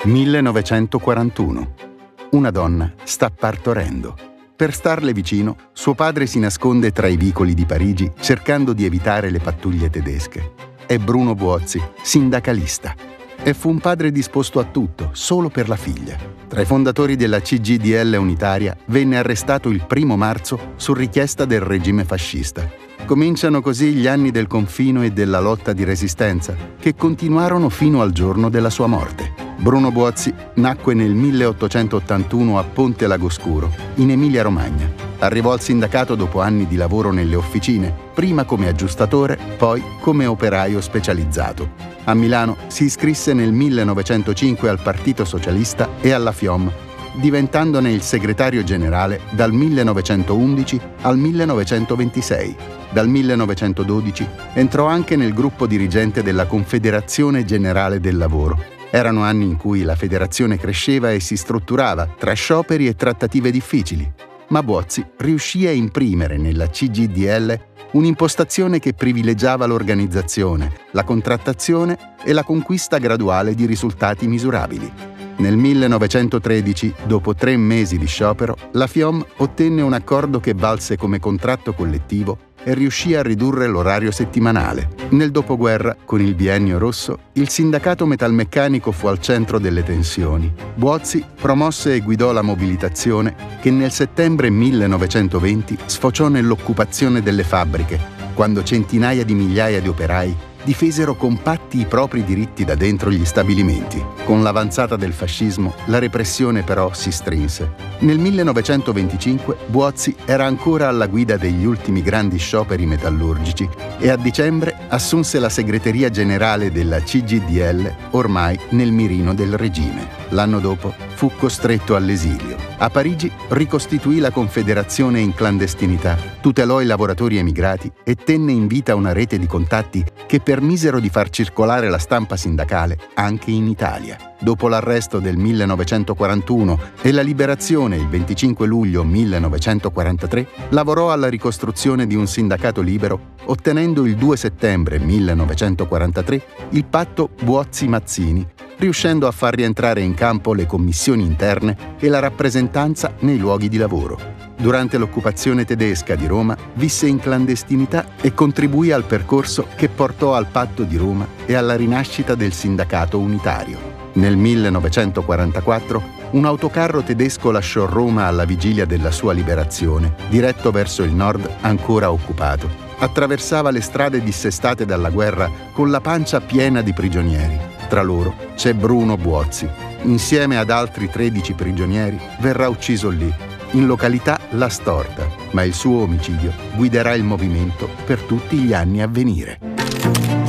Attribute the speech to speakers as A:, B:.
A: 1941. Una donna sta partorendo. Per starle vicino, suo padre si nasconde tra i vicoli di Parigi cercando di evitare le pattuglie tedesche. È Bruno Buozzi, sindacalista. E fu un padre disposto a tutto, solo per la figlia. Tra i fondatori della CGIL unitaria, venne arrestato il 1 marzo su richiesta del regime fascista. Cominciano così gli anni del confino e della lotta di resistenza, che continuarono fino al giorno della sua morte. Bruno Buozzi nacque nel 1881 a Ponte Lagoscuro, in Emilia-Romagna. Arrivò al sindacato dopo anni di lavoro nelle officine, prima come aggiustatore, poi come operaio specializzato. A Milano si iscrisse nel 1905 al Partito Socialista e alla FIOM, diventandone il segretario generale dal 1911 al 1926. Dal 1912 entrò anche nel gruppo dirigente della Confederazione Generale del Lavoro. Erano anni in cui la federazione cresceva e si strutturava tra scioperi e trattative difficili. Ma Buozzi riuscì a imprimere nella CGIL un'impostazione che privilegiava l'organizzazione, la contrattazione e la conquista graduale di risultati misurabili. Nel 1913, dopo 3 mesi di sciopero, la FIOM ottenne un accordo che valse come contratto collettivo e riuscì a ridurre l'orario settimanale. Nel dopoguerra, con il biennio rosso, il sindacato metalmeccanico fu al centro delle tensioni. Buozzi promosse e guidò la mobilitazione che nel settembre 1920 sfociò nell'occupazione delle fabbriche, quando centinaia di migliaia di operai difesero compatti i propri diritti da dentro gli stabilimenti. Con l'avanzata del fascismo, la repressione però si strinse. Nel 1925 Buozzi era ancora alla guida degli ultimi grandi scioperi metallurgici e a dicembre assunse la segreteria generale della CGIL, ormai nel mirino del regime. L'anno dopo fu costretto all'esilio. A Parigi ricostituì la Confederazione in clandestinità, tutelò i lavoratori emigrati e tenne in vita una rete di contatti che permisero di far circolare la stampa sindacale anche in Italia. Dopo l'arresto del 1941 e la liberazione il 25 luglio 1943, lavorò alla ricostruzione di un sindacato libero, ottenendo il 2 settembre 1943 il patto Buozzi-Mazzini, riuscendo a far rientrare in campo le commissioni interne e la rappresentanza nei luoghi di lavoro. Durante l'occupazione tedesca di Roma visse in clandestinità e contribuì al percorso che portò al Patto di Roma e alla rinascita del sindacato unitario. Nel 1944 un autocarro tedesco lasciò Roma alla vigilia della sua liberazione, diretto verso il nord ancora occupato. Attraversava le strade dissestate dalla guerra con la pancia piena di prigionieri. Tra loro c'è Bruno Buozzi. Insieme ad altri 13 prigionieri verrà ucciso lì, in località La Storta, ma il suo omicidio guiderà il movimento per tutti gli anni a venire.